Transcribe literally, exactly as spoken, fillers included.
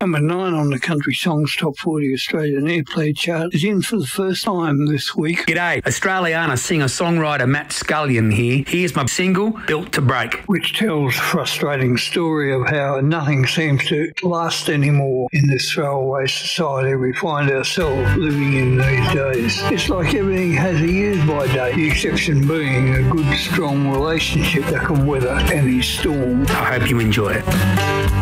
Number nine on the Country Songs Top forty Australian Airplay chart is in for the first time this week. G'day, Australiana singer-songwriter Matt Scullion here. Here's my single, Built to Break. Which tells a frustrating story of how nothing seems to last anymore in this throwaway society we find ourselves living in these days. It's like everything has a use-by date, the exception being a good, strong relationship that can weather any storm. I hope you enjoy it.